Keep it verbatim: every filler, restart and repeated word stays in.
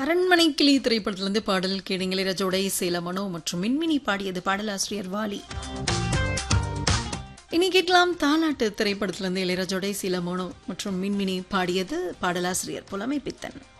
அரண்மனை கிளி திரைப்படத்திலிருந்து பாடல் கேட்டீங்க. இளையராஜாவோட இசையில மனோ மற்றும் மின்மினி பாடியது, பாடலாசிரியர் வாலி. இனி கேட்கலாம் தாலாட்டு திரைப்படத்திலிருந்து இளையராஜாவோட இசையில மனோ மற்றும் மின்மினி பாடியது, பாடலாசிரியர் புலமை பித்தன்.